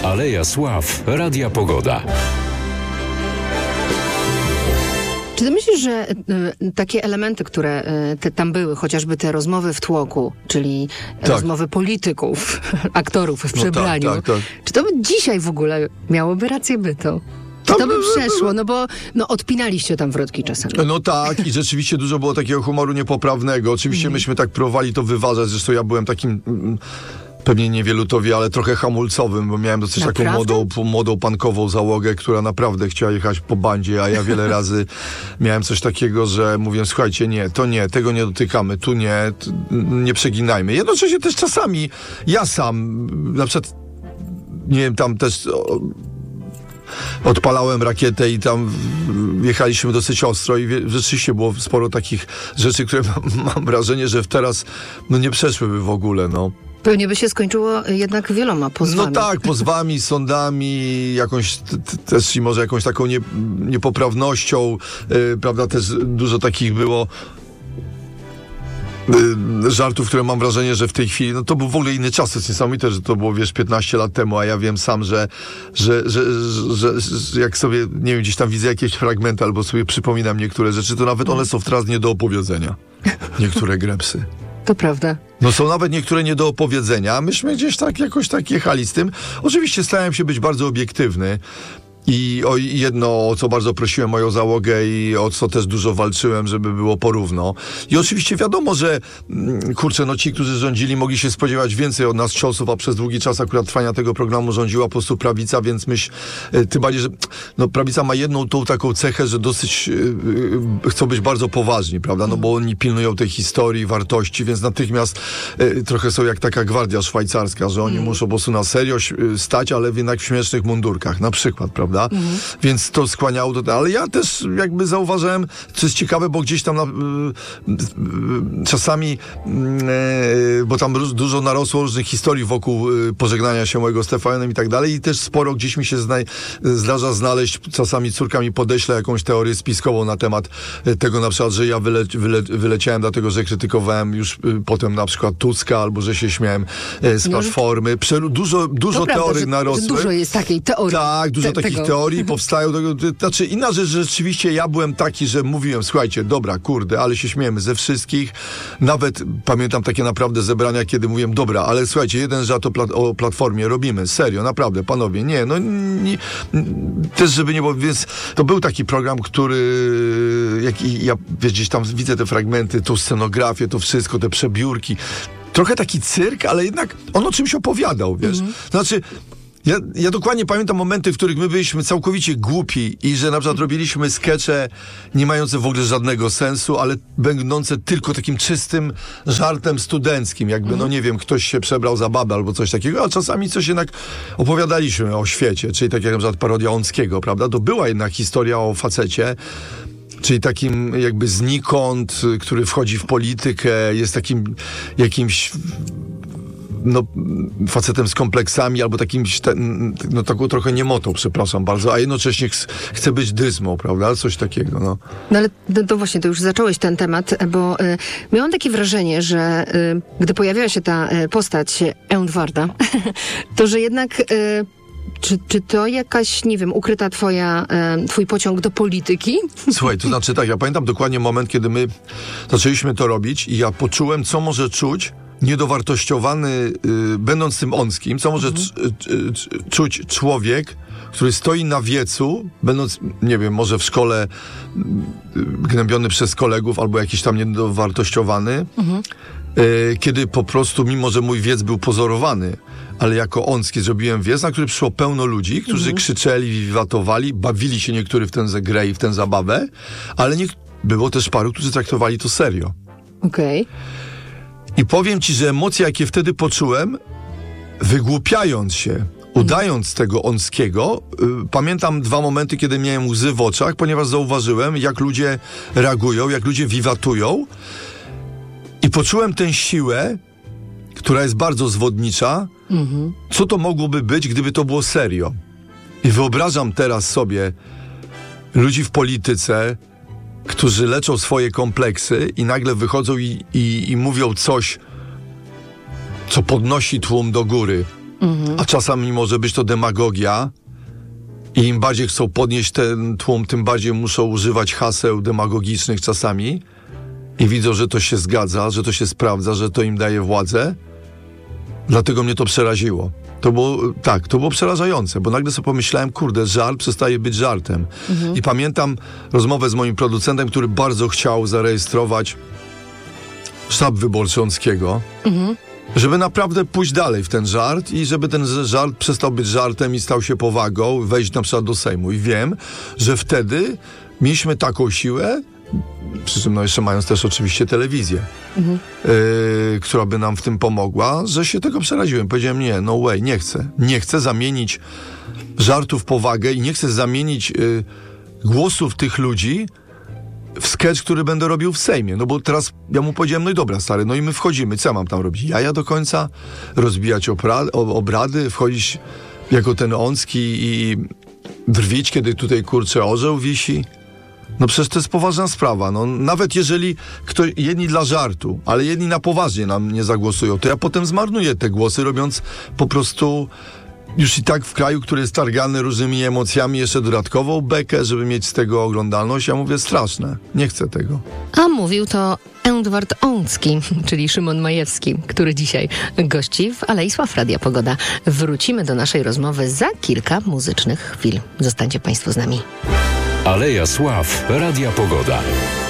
Aleja Sław Radia Pogoda. Czy ty myślisz, że takie elementy, które tam były, chociażby te rozmowy w tłoku, czyli rozmowy polityków, aktorów w przebraniu, tak. czy to by dzisiaj w ogóle miałoby rację bytu? Czy to by przeszło? No bo odpinaliście tam wrotki czasami. No tak, i rzeczywiście dużo było takiego humoru niepoprawnego. Oczywiście myśmy tak próbowali to wyważać, zresztą ja byłem takim... Pewnie niewielu to wie, ale trochę hamulcowym, bo miałem dosyć taką młodą punkową załogę, która naprawdę chciała jechać po bandzie, a ja wiele razy miałem coś takiego, że mówiłem, słuchajcie, nie, tego nie dotykamy, tu nie przeginajmy. Jednocześnie też czasami ja sam, na przykład, nie wiem, tam też... Odpalałem rakietę i tam jechaliśmy dosyć ostro i rzeczywiście było sporo takich rzeczy, które mam wrażenie, że teraz nie przeszłyby w ogóle, Pewnie by się skończyło jednak wieloma pozwami. No tak, pozwami, sądami, jakąś też i może jakąś taką niepoprawnością, prawda, też dużo takich było żartów, które mam wrażenie, że w tej chwili, to był w ogóle inny czas, to jest niesamowite, że to było, 15 lat temu, a ja wiem sam, że jak sobie, nie wiem, gdzieś tam widzę jakieś fragmenty albo sobie przypominam niektóre rzeczy, to nawet one są teraz nie do opowiedzenia. Niektóre grepsy. To prawda. Są nawet niektóre nie do opowiedzenia. Myśmy gdzieś jakoś jechali z tym. Oczywiście starałem się być bardzo obiektywny. I o jedno, o co bardzo prosiłem moją załogę i o co też dużo walczyłem, żeby było porówno. I oczywiście wiadomo, że ci, którzy rządzili, mogli się spodziewać więcej od nas ciosów, a przez długi czas akurat trwania tego programu rządziła po prostu prawica, więc tym bardziej, że prawica ma jedną tą taką cechę, że dosyć chcą być bardzo poważni, prawda? Bo oni pilnują tej historii, wartości, więc natychmiast trochę są jak taka gwardia szwajcarska, że oni muszą po prostu na serio stać, ale jednak w śmiesznych mundurkach, na przykład, prawda? Więc to skłaniało do tego. Ale ja też jakby zauważyłem, co jest ciekawe, bo gdzieś tam czasami, bo tam dużo narosło różnych historii wokół pożegnania się mojego z TVN-em i tak dalej i też sporo gdzieś mi się zdarza znaleźć, czasami córka mi podeśle jakąś teorię spiskową na temat tego na przykład, że ja wyleciałem dlatego, że krytykowałem już potem na przykład Tuska, albo że się śmiałem z Platformy. Dużo teorii narosły. Dużo jest takiej teorii. Tak, dużo takich teorii powstają. Znaczy inna rzecz, że rzeczywiście ja byłem taki, że mówiłem, słuchajcie, dobra, kurde, ale się śmiejemy ze wszystkich. Nawet pamiętam takie naprawdę zebrania, kiedy mówiłem, dobra, ale słuchajcie, jeden żart o Platformie robimy, serio, naprawdę, panowie, nie, też żeby nie było, więc to był taki program, który ja gdzieś tam widzę te fragmenty, tą scenografię, to wszystko, te przebiórki. Trochę taki cyrk, ale jednak on o czymś opowiadał, wiesz. Znaczy, ja dokładnie pamiętam momenty, w których my byliśmy całkowicie głupi i że na przykład robiliśmy skecze nie mające w ogóle żadnego sensu, ale będące tylko takim czystym żartem studenckim. Jakby, nie wiem, ktoś się przebrał za babę albo coś takiego, a czasami coś jednak opowiadaliśmy o świecie, czyli tak jak na przykład parodia Łąckiego, prawda? To była jednak historia o facecie, czyli takim jakby znikąd, który wchodzi w politykę, jest takim jakimś facetem z kompleksami albo taką trochę niemotą, przepraszam bardzo, a jednocześnie chce być dyzmą, prawda? Coś takiego, No ale to właśnie, to już zacząłeś ten temat, bo miałam takie wrażenie, że gdy pojawiła się ta postać Eundwarda, to że jednak... Czy to jakaś, nie wiem, ukryta twój pociąg do polityki? Słuchaj, to znaczy tak, ja pamiętam dokładnie moment, kiedy my zaczęliśmy to robić i ja poczułem, co może czuć niedowartościowany, będąc tym Onskim, co może czuć człowiek, który stoi na wiecu, będąc, nie wiem, może w szkole gnębiony przez kolegów albo jakiś tam niedowartościowany, kiedy po prostu, mimo że mój wiec był pozorowany, ale jako Onski zrobiłem wiec, na który przyszło pełno ludzi, którzy krzyczeli, wiwatowali, bawili się niektórzy w tę grę i w tę zabawę, ale było też paru, którzy traktowali to serio. Okej. I powiem ci, że emocje, jakie wtedy poczułem, wygłupiając się, udając tego Onskiego, pamiętam 2 momenty, kiedy miałem łzy w oczach, ponieważ zauważyłem, jak ludzie reagują, jak ludzie wiwatują i poczułem tę siłę, która jest bardzo zwodnicza, co to mogłoby być, gdyby to było serio. I wyobrażam teraz sobie ludzi w polityce, którzy leczą swoje kompleksy i nagle wychodzą i mówią coś, co podnosi tłum do góry. A czasami może być to demagogia i im bardziej chcą podnieść ten tłum, tym bardziej muszą używać haseł demagogicznych czasami i widzą, że to się zgadza, że to się sprawdza, że to im daje władzę. Dlatego mnie to przeraziło. To było przerażające, bo nagle sobie pomyślałem, kurde, żart przestaje być żartem. I pamiętam rozmowę z moim producentem, który bardzo chciał zarejestrować sztab wyborczy Łąckiego, żeby naprawdę pójść dalej w ten żart i żeby ten żart przestał być żartem i stał się powagą, wejść na przykład do Sejmu. I wiem, że wtedy mieliśmy taką siłę, przy czym jeszcze mając też oczywiście telewizję, która by nam w tym pomogła, że się tego przeraziłem. Powiedziałem, nie, no way, nie chcę. Nie chcę zamienić żartów w powagę i nie chcę zamienić głosów tych ludzi w sketch, który będę robił w Sejmie. No bo teraz ja mu powiedziałem, no i dobra, stary, no i my wchodzimy. Co ja mam tam robić? Jaja do końca? Rozbijać obrady? Wchodzić jako ten Łącki i drwić, kiedy tutaj, kurczę, orzeł wisi? No przecież to jest poważna sprawa. No, nawet jeżeli jedni dla żartu, ale jedni na poważnie nam nie zagłosują, to ja potem zmarnuję te głosy, robiąc po prostu już i tak w kraju, który jest targany różnymi emocjami, jeszcze dodatkową bekę, żeby mieć z tego oglądalność. Ja mówię, straszne. Nie chcę tego. A mówił to Ełndward Łącki, czyli Szymon Majewski, który dzisiaj gości w Alei Sław Radia Pogoda. Wrócimy do naszej rozmowy za kilka muzycznych chwil. Zostańcie Państwo z nami. Aleja Sław Radia Pogoda.